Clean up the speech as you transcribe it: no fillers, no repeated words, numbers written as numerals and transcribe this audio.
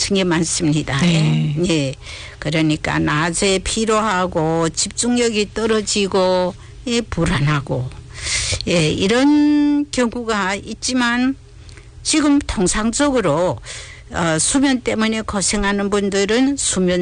계층이 많습니다. 네. 예. 그러니까 낮에 피로하고 집중력이 떨어지고 예, 불안하고 예, 이런 경우가 있지만 지금 통상적으로 수면 때문에 고생하는 분들은 수면